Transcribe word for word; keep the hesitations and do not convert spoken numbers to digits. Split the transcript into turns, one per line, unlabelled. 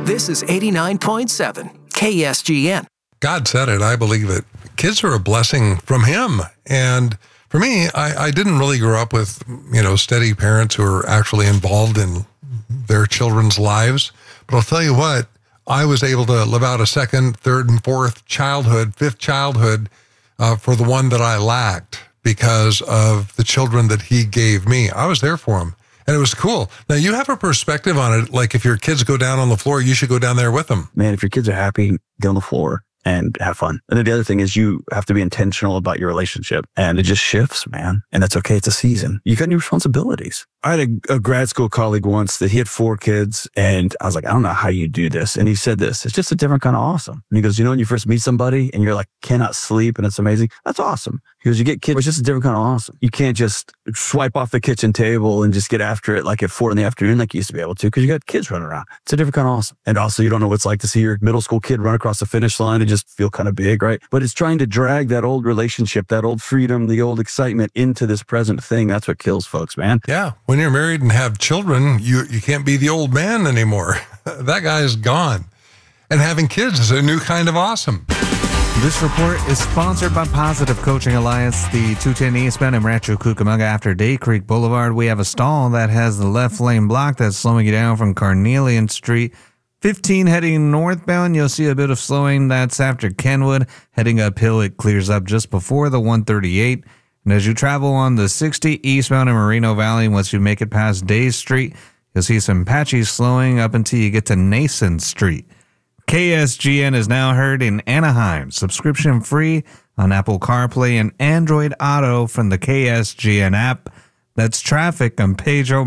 This is eighty-nine point seven K S G N.
God said it. I believe it. Kids are a blessing from him. And for me, I, I didn't really grow up with, you know, steady parents who are actually involved in their children's lives. But I'll tell you what, I was able to live out a second, third, and fourth childhood, fifth childhood uh, for the one that I lacked because of the children that he gave me. I was there for him. And it was cool. Now, you have a perspective on it. Like if your kids go down on the floor, you should go down there with them.
Man, if your kids are happy, get on the floor and have fun. And then the other thing is you have to be intentional about your relationship. And it just shifts, man. And that's okay. It's a season. You got new responsibilities. I had a, a grad school colleague once that he had four kids. And I was like, I don't know how you do this. And he said this, it's just a different kind of awesome. And he goes, you know, when you first meet somebody and you're like, cannot sleep and it's amazing. That's awesome. He goes, you get kids, it's just a different kind of awesome. You can't just swipe off the kitchen table and just get after it like at four in the afternoon like you used to be able to because you got kids running around. It's a different kind of awesome. And also you don't know what it's like to see your middle school kid run across the finish line and just feel kind of big, right? But it's trying to drag that old relationship, that old freedom, the old excitement into this present thing. That's what kills folks, man.
Yeah. When you're married and have children, you, you can't be the old man anymore. That guy is gone. And having kids is a new kind of awesome.
This report is sponsored by Positive Coaching Alliance, the two ten eastbound in Rancho Cucamonga after Day Creek Boulevard. We have a stall that has the left lane blocked that's slowing you down from Carnelian Street. fifteen heading northbound, you'll see a bit of slowing. That's after Kenwood. Heading uphill, it clears up just before the one thirty-eight. And as you travel on the sixty eastbound in Moreno Valley, once you make it past Day Street, you'll see some patchy slowing up until you get to Nason Street. K S G N is now heard in Anaheim, subscription free on Apple CarPlay and Android Auto from the K S G N app. That's traffic on Pedro